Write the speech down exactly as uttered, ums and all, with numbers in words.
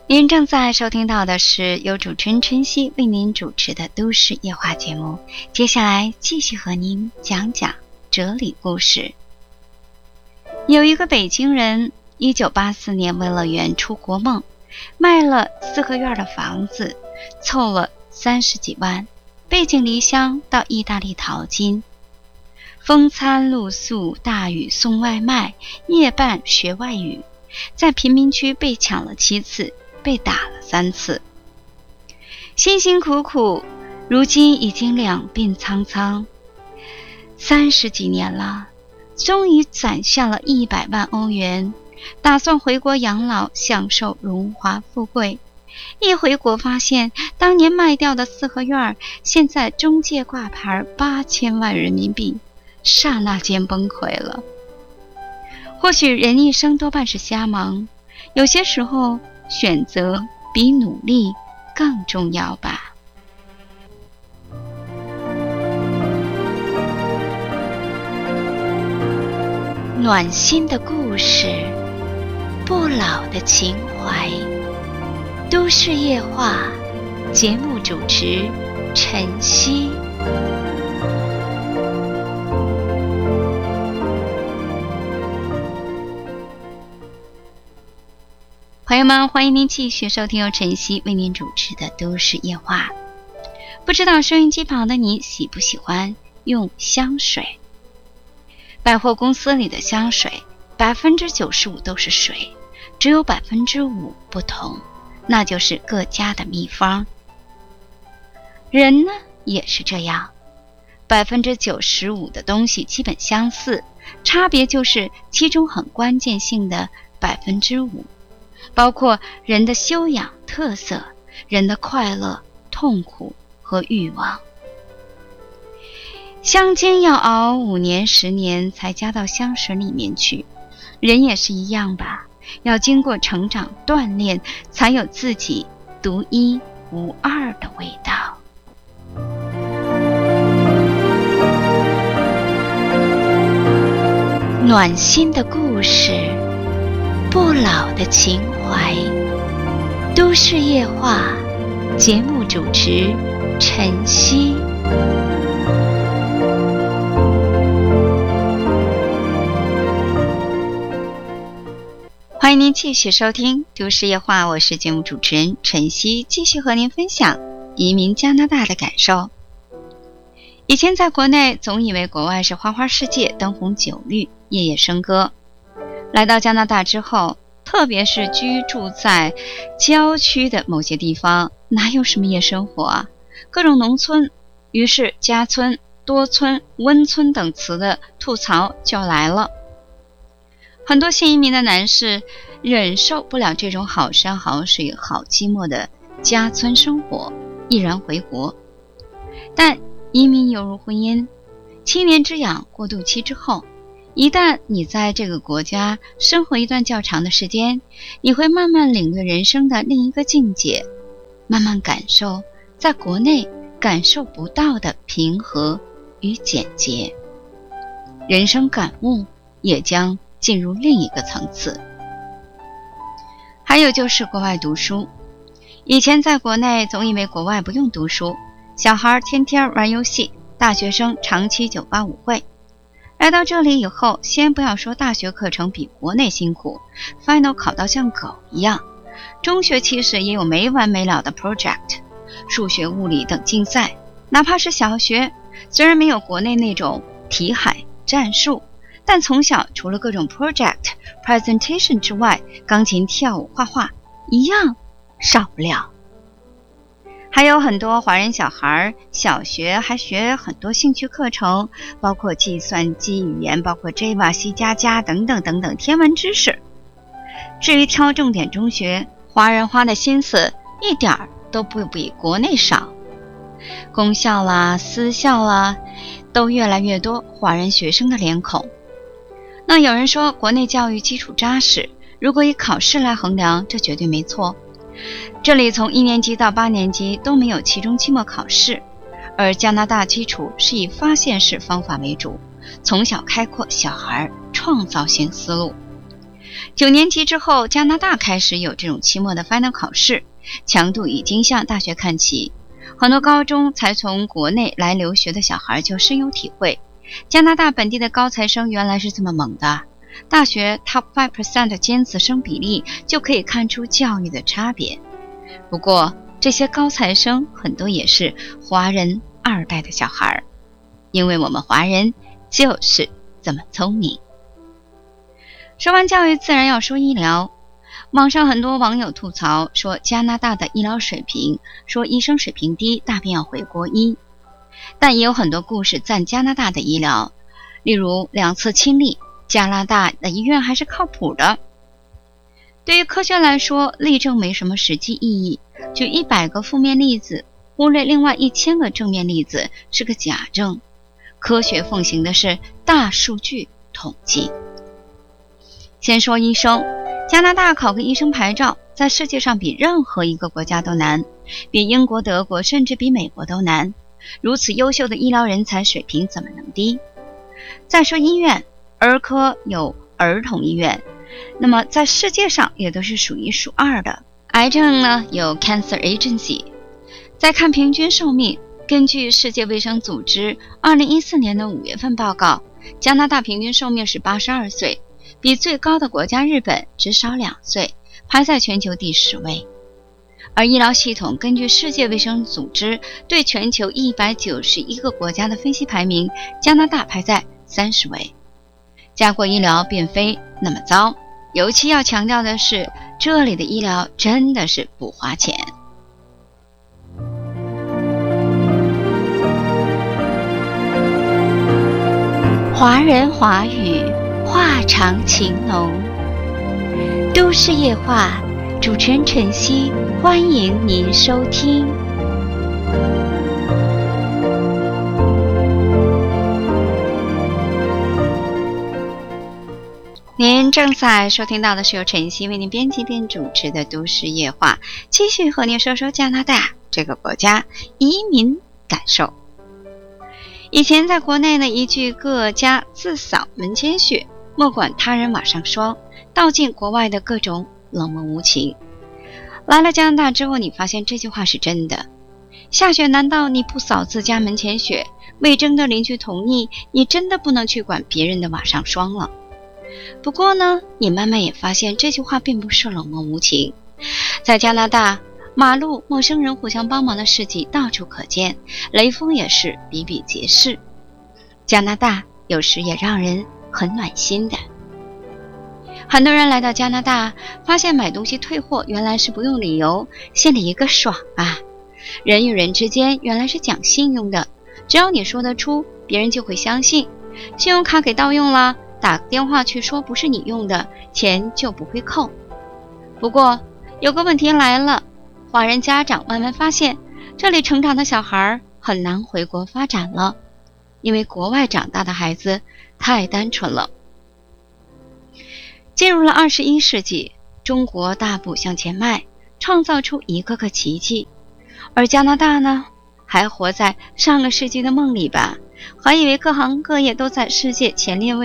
您正在收听到的是由主持人晨曦为您主持的都市夜话节目，接下来继续和您讲讲哲理故事。有一个北京人，一九八四年为了圆出国梦，卖了四合院的房子，凑了三十几万，背井离乡到意大利淘金。风餐露宿，大雨送外卖，夜半学外语，在贫民区被抢了七次，被打了三次，辛辛苦苦，如今已经两鬓苍苍，三十几年了，终于攒下了一百万欧元，打算回国养老，享受荣华富贵。一回国发现，当年卖掉的四合院，现在中介挂牌八千万人民币，刹那间崩溃了。或许人一生多半是瞎忙，有些时候选择比努力更重要吧。暖心的故事，不老的情怀，都市夜话，节目主持晨曦。朋友们，欢迎您继续收听由晨曦为您主持的都市夜话。不知道收音机旁的你喜不喜欢用香水？百货公司里的香水百分之九十五都是水，只有百分之五不同，那就是各家的秘方。人呢也是这样，百分之九十五的东西基本相似，差别就是其中很关键性的百分之五。包括人的修养特色，人的快乐、痛苦和欲望。香精要熬五年十年才加到香水里面去，人也是一样吧，要经过成长锻炼，才有自己独一无二的味道。暖心的故事，不老的情怀，都市夜话，节目主持晨曦。欢迎您继续收听都市夜话，我是节目主持人晨曦，继续和您分享移民加拿大的感受。以前在国内总以为国外是花花世界，灯红酒绿，夜夜笙歌。来到加拿大之后，特别是居住在郊区的某些地方，哪有什么夜生活啊？各种农村，于是家村、多村、温村等词的吐槽就来了。很多新移民的男士忍受不了这种好山好水、好寂寞的家村生活，毅然回国。但移民犹如婚姻，七年之痒，过渡期之后，一旦你在这个国家生活一段较长的时间，你会慢慢领略人生的另一个境界，慢慢感受在国内感受不到的平和与简洁，人生感悟也将进入另一个层次。还有就是国外读书，以前在国内总以为国外不用读书，小孩天天玩游戏，大学生长期九八五会。来到这里以后，先不要说大学课程比国内辛苦， Final 考到像狗一样，中学其实也有没完没了的 project， 数学物理等竞赛。哪怕是小学，虽然没有国内那种题海战术，但从小除了各种 project presentation 之外，钢琴、跳舞、画画一样少不了。还有很多华人小孩小学还学很多兴趣课程，包括计算机语言，包括 Java、C 加加等等等等天文知识。至于挑重点中学，华人花的心思一点儿都不比国内少。公校啦、私校啦，都越来越多华人学生的脸孔。那有人说国内教育基础扎实，如果以考试来衡量，这绝对没错。这里从一年级到八年级都没有期中期末考试，而加拿大基础是以发现式方法为主，从小开阔小孩创造性思路。 九年级之后，加拿大开始有这种期末的 final 考试，强度已经向大学看齐。很多高中才从国内来留学的小孩就深有体会，加拿大本地的高材生原来是这么猛的。大学 top 百分之五 的尖子生比例就可以看出教育的差别。不过这些高材生很多也是华人二代的小孩，因为我们华人就是这么聪明。说完教育，自然要说医疗。网上很多网友吐槽说加拿大的医疗水平，说医生水平低，大便要回国医。但也有很多故事赞加拿大的医疗，例如两次亲历，加拿大的医院还是靠谱的。对于科学来说，例证没什么实际意义，举一百个负面例子，忽略另外一千个正面例子是个假证。科学奉行的是大数据统计。先说医生，加拿大考个医生牌照，在世界上比任何一个国家都难，比英国、德国，甚至比美国都难。如此优秀的医疗人才水平怎么能低？再说医院，儿科有儿童医院，那么在世界上也都是数一数二的。癌症呢，有 Cancer Agency。再看平均寿命，根据世界卫生组织二零一四年的五月份报告，加拿大平均寿命是八十二岁，比最高的国家日本只少两岁，排在全球第十位。而医疗系统根据世界卫生组织对全球一百九十一个国家的分析排名，加拿大排在三十位。加国医疗并非那么糟，尤其要强调的是，这里的医疗真的是不花钱。华人华语，话长情浓。都市夜话，主持人晨曦，欢迎您收听。您正在收听到的是由晨曦为您编辑并主持的都市夜话，继续和您说说加拿大这个国家移民感受。以前在国内呢，一句各家自扫门前雪，莫管他人瓦上霜，道尽国外的各种冷漠无情。来了加拿大之后，你发现这句话是真的。下雪难道你不扫自家门前雪？未征得邻居同意，你真的不能去管别人的瓦上霜了。不过呢，你慢慢也发现这句话并不是冷漠无情。在加拿大，马路陌生人互相帮忙的事迹到处可见，雷锋也是比比皆是。加拿大有时也让人很暖心的。很多人来到加拿大，发现买东西退货原来是不用理由，心里一个爽啊！人与人之间原来是讲信用的，只要你说得出，别人就会相信。信用卡给盗用了，打电话去说不是你用的，钱就不会扣。不过有个问题来了，华人家长慢慢发现，这里成长的小孩很难回国发展了，因为国外长大的孩子太单纯了。进入了二十一世纪，中国大步向前迈，创造出一个个奇迹。而加拿大呢，还活在上个世纪的梦里吧，还以为各行各业都在世界前列位。